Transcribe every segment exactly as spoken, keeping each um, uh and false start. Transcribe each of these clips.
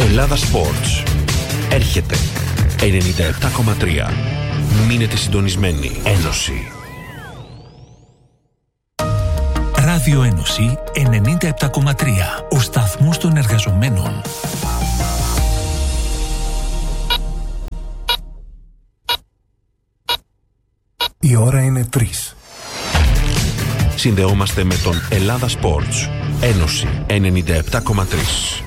Ελλάδα Sports. Έρχεται ενενήντα επτά κόμμα τρία. Μείνετε συντονισμένοι. Ένωση. Ράδιο Ένωση ενενήντα επτά κόμμα τρία. Ο σταθμός των εργαζομένων. Η ώρα είναι τρεις. Συνδεόμαστε με τον Ελλάδα Sports. Ένωση ενενήντα επτά κόμμα τρία.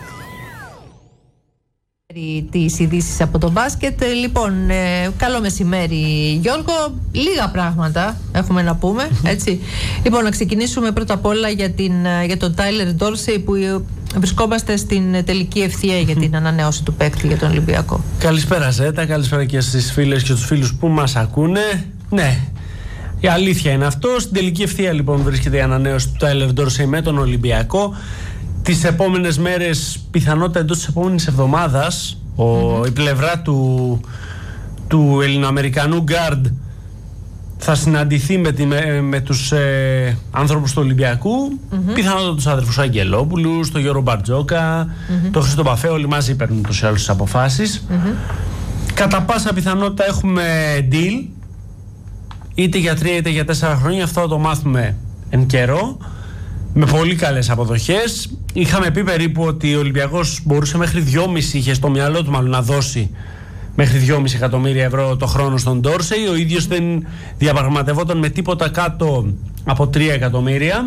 Τις ειδήσεις από το μπάσκετ. Λοιπόν, ε, καλό μεσημέρι Γιώργο. Λίγα πράγματα έχουμε να πούμε, έτσι. Λοιπόν, να ξεκινήσουμε πρώτα απ' όλα για, την, για τον Tyler Dorsey, που βρισκόμαστε στην τελική ευθεία για την ανανέωση του παίκτη για τον Ολυμπιακό. Καλησπέρα Ζέτα, καλησπέρα και στις φίλες και τους φίλους που μας ακούνε. Ναι, η αλήθεια είναι αυτό. Στην τελική ευθεία λοιπόν βρίσκεται η ανανέωση του Tyler Dorsey με τον Ολυμπιακό. Τις επόμενες μέρες, πιθανότητα εντός της επόμενης εβδομάδας, mm-hmm. η πλευρά του, του Ελληνοαμερικανού guard θα συναντηθεί με, τη, με, με τους ε, άνθρωπους του Ολυμπιακού, mm-hmm. πιθανότητα τους αδερφούς Αγγελόπουλους, τον Γιώργο Μπαρτζόκα, mm-hmm. τον Χρήστο Παφέ, όλοι μαζί παίρνουν τους άλλους τις αποφάσεις. Mm-hmm. Κατά πάσα πιθανότητα έχουμε deal, είτε για τρία είτε για τέσσερα χρόνια, αυτό θα το μάθουμε εν καιρό. Με πολύ καλές αποδοχές. Είχαμε πει περίπου ότι ο Ολυμπιακός μπορούσε μέχρι δυόμισι, είχε στο μυαλό του μάλλον να δώσει μέχρι δυόμισι εκατομμύρια ευρώ το χρόνο στον Dorsey. Ο ίδιος δεν διαπραγματευόταν με τίποτα κάτω από τρία εκατομμύρια.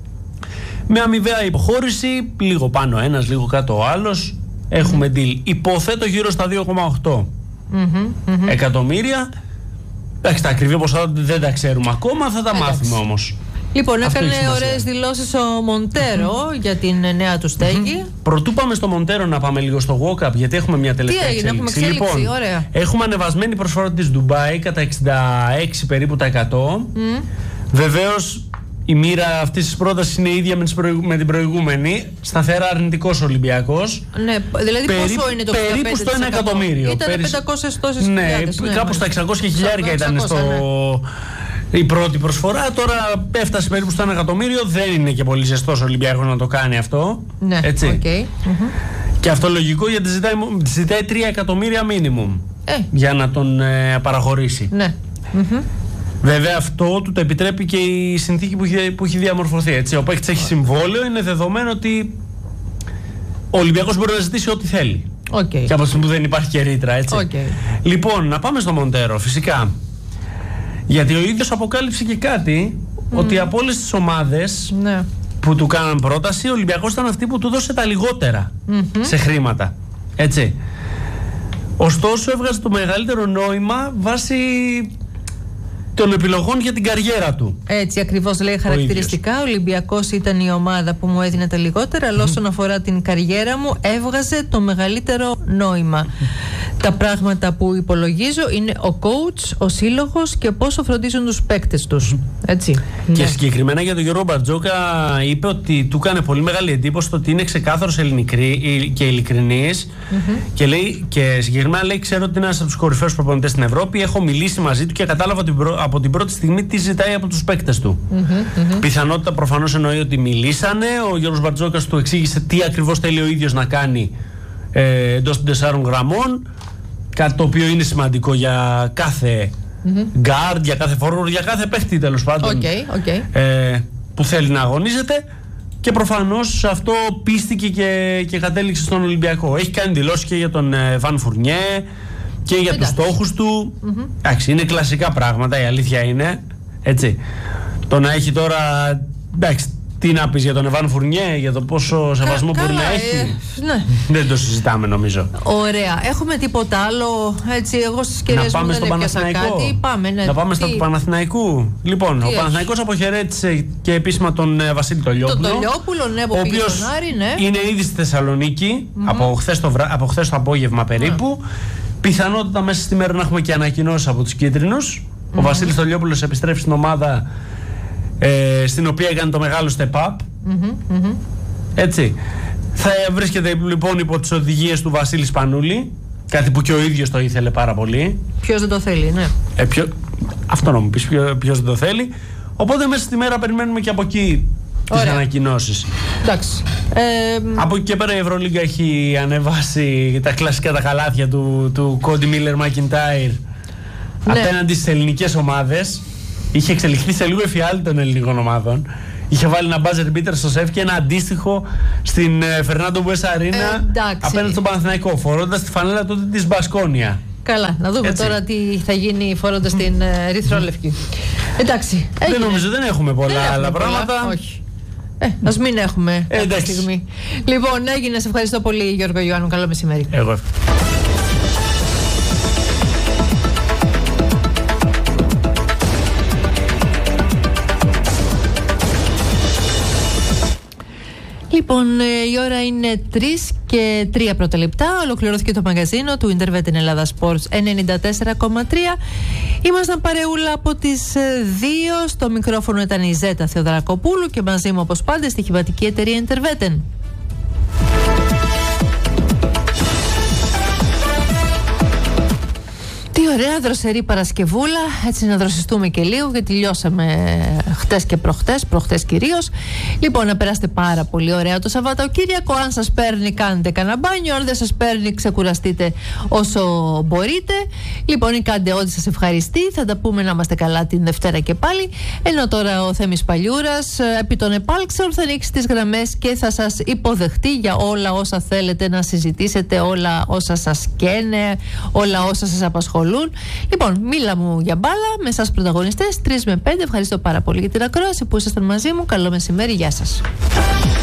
Με αμοιβαία υποχώρηση, λίγο πάνω ένας, λίγο κάτω ο άλλος. Έχουμε deal. Υποθέτω γύρω στα δύο κόμμα οκτώ mm-hmm, mm-hmm. εκατομμύρια. Εντάξει, τα ακριβή ποσά δεν τα ξέρουμε ακόμα, θα τα Εντάξει. μάθουμε όμως. Λοιπόν, αυτό έκανε ωραίες δηλώσεις ο Μοντέρο mm-hmm. για την νέα του στέγη. Mm-hmm. Πρωτού πάμε στο Μοντέρο, να πάμε λίγο στο walk-up, γιατί έχουμε μια τελευταία Τι έγινε, εξέλιξη. Έχουμε εξέλιξη, λοιπόν, ωραία. Έχουμε ανεβασμένη προσφορά της Ντουμπάι κατά εξήντα έξι περίπου τα εκατό. Mm. Βεβαίως, η μοίρα αυτής της πρότασης είναι ίδια με, προηγου... με την προηγούμενη. Σταθερά αρνητικός Ολυμπιακός. Ναι, δηλαδή Περί... πόσο είναι το εξήντα πέντε τοις εκατό? Περίπου στο ένα εκατομμύριο. Ήταν Περί... πεντακόσιες τόσες ναι, χιλιάδες. Ναι, κάπου στα εξακόσια χιλιάρια ήταν στο... Ναι. Η πρώτη προσφορά. Τώρα έφτασε περίπου στο ένα εκατομμύριο. Δεν είναι και πολύ ζεστός ο Ολυμπιακός να το κάνει αυτό. Ναι, έτσι. Okay. Mm-hmm. Και αυτό λογικό, γιατί ζητάει, ζητάει τρία εκατομμύρια minimum ε. για να τον ε, παραχωρήσει. Ναι. Mm-hmm. Βέβαια αυτό του το επιτρέπει και η συνθήκη που έχει, που έχει διαμορφωθεί. Έτσι. Ο παίκτης έχει συμβόλαιο, είναι δεδομένο ότι ο Ολυμπιακός μπορεί να ζητήσει ό,τι θέλει. Okay. Και από τη στιγμή που δεν υπάρχει και ρήτρα, έτσι. Okay. Λοιπόν, να πάμε στο Μοντέρο, φυσικά. Γιατί ο ίδιος αποκάλυψε και κάτι, mm. ότι από όλες τις ομάδες ναι. που του κάναν πρόταση, ο Ολυμπιακός ήταν αυτή που του δώσε τα λιγότερα mm-hmm. σε χρήματα. Έτσι. Ωστόσο έβγαζε το μεγαλύτερο νόημα βάσει των επιλογών για την καριέρα του. Έτσι ακριβώς λέει χαρακτηριστικά. Ο Ολυμπιακός ήταν η ομάδα που μου έδινε τα λιγότερα, αλλά όσον αφορά την καριέρα μου έβγαζε το μεγαλύτερο νόημα. Τα πράγματα που υπολογίζω είναι ο coach, ο σύλλογος και πόσο φροντίζουν τους παίκτες τους. Έτσι. Και ναι. συγκεκριμένα για τον Γιώργο Μπαρτζόκα είπε ότι του έκανε πολύ μεγάλη εντύπωση το ότι είναι ξεκάθαρος και ειλικρινής mm-hmm. και, λέει, και συγκεκριμένα λέει: ξέρω ότι είναι ένας από τους κορυφαίους προπονητές στην Ευρώπη. Έχω μιλήσει μαζί του και κατάλαβα την προ... από την πρώτη στιγμή τι ζητάει από τους παίκτες του. Mm-hmm, mm-hmm. Πιθανότητα προφανώς εννοεί ότι μιλήσανε. Ο Γιώργος Μπαρτζόκας του εξήγησε τι ακριβώς θέλει ο ίδιος να κάνει ε, εντός των τεσσάρων γραμμών. Κάτι το οποίο είναι σημαντικό για κάθε mm-hmm. guard, για κάθε forward, για κάθε παίχτη τέλος πάντων okay, okay. Ε, που θέλει να αγωνίζεται. Και προφανώς αυτό πίστηκε και, και κατέληξε στον Ολυμπιακό. Έχει κάνει δηλώσεις και για τον ε, Βαν Φουρνιέ και για τους στόχους του. Mm-hmm. Εντάξει, είναι κλασικά πράγματα, η αλήθεια είναι. Έτσι. Το να έχει τώρα. Εντάξει, τι να πεις για τον Εβάν Φουρνιέ, για το πόσο σεβασμό Κα, μπορεί καλά, να έχει. Ε, ναι. Δεν το συζητάμε νομίζω. Ωραία. Έχουμε τίποτα άλλο? Έτσι, εγώ στις κυρίες μου δεν έπιασα κάτι. Πάμε, ναι. Να πάμε τι... στο Παναθηναϊκού. Λοιπόν, τι ο Παναθηναϊκός αποχαιρέτησε και επίσημα τον ε, Βασίλη Τολιόπουλο. Τον Τολιόπουλο, ναι, που ο οποίος ναι. είναι ήδη στη Θεσσαλονίκη mm-hmm. από χθες το, βρα... το απόγευμα περίπου. Mm. Πιθανότητα μέσα στη μέρα να έχουμε και ανακοινώσεις από τους κίτρινους. Mm-hmm. Ο Βασίλης Τολιόπουλος επιστρέφει στην ομάδα ε, στην οποία έκανε το μεγάλο step up. Mm-hmm, mm-hmm. Έτσι. Θα βρίσκεται λοιπόν υπό τις οδηγίες του Βασίλη Σπανούλη. Κάτι που και ο ίδιος το ήθελε πάρα πολύ. Ποιος δεν το θέλει, ναι. Ε, ποιο... Αυτό να μου πεις, ποιο, ποιος δεν το θέλει. Οπότε μέσα στη μέρα περιμένουμε και από εκεί τις ανακοινώσεις. Εντάξει. Ε, Από εκεί και πέρα η Ευρωλίγκα έχει ανεβάσει τα κλασικά τα καλάθια του, του Κόντι Μίλλερ Μακιντάιρ ναι. απέναντι στις ελληνικές ομάδες. Είχε εξελιχθεί σε λίγο εφιάλτη των ελληνικών ομάδων. Είχε βάλει ένα buzzer beater στο σεφ και ένα αντίστοιχο στην Φερνάντο Μπουέσα Αρίνα απέναντι στον Παναθηναϊκό, φορώντας τη φανέλα τότε της Μπασκόνια. Καλά, να δούμε έτσι. Τώρα τι θα γίνει φορώντας την uh, Ερυθρόλευκη. Εντάξει. Δεν έγινε. Νομίζω δεν έχουμε πολλά δεν άλλα έχουμε πράγματα. Πολλά. Όχι. Ε, ας μην έχουμε ε, κάποια στιγμή. Λοιπόν, έγινε. Σε ευχαριστώ πολύ, Γιώργο Ιωάννου. Καλό μεσημέρι. Εγώ. Λοιπόν, η ώρα είναι τρεις και τρία πρώτα λεπτά. Ολοκληρώθηκε το μαγαζίνο του Ιντερβέτ Ελλάδα Sports ενενήντα τέσσερα κόμμα τρία. Ήμασταν παρεούλα από τις δύο. Στο μικρόφωνο ήταν η Ζέτα Θεοδωρακοπούλου και μαζί μου, όπως πάντα, στη χηματική εταιρεία Ιντερβέτεν. Τι ωραία δροσερή Παρασκευούλα, έτσι να δροσιστούμε και λίγο, γιατί τελειώσαμε χτες και προχτές, προχτές κυρίως. Λοιπόν, να περάσετε πάρα πολύ ωραία το Σαββατοκύριακο. Αν σας παίρνει, κάντε κανένα μπάνιο. Αν δεν σας παίρνει, ξεκουραστείτε όσο μπορείτε. Λοιπόν, κάντε ό,τι σας ευχαριστεί. Θα τα πούμε, να είμαστε καλά την Δευτέρα και πάλι. Ενώ τώρα ο Θέμης Παλιούρας επί των επάλξεων θα ανοίξει τις γραμμές και θα σας υποδεχτεί για όλα όσα θέλετε να συζητήσετε, όλα όσα σας καίνε, όλα όσα σας απασχολούν. Λοιπόν, μίλα μου για μπάλα με εσάς πρωταγωνιστές τρεις με πέντε. Ευχαριστώ πάρα πολύ για την ακρόαση που ήσασταν μαζί μου. Καλό μεσημέρι, γεια σας.